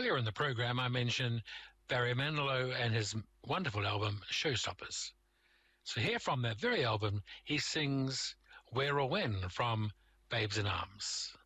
Earlier in the program, I mentioned Barry Manilow and his wonderful album, Showstoppers. So here from that very album, he sings Where or When from Babes in Arms.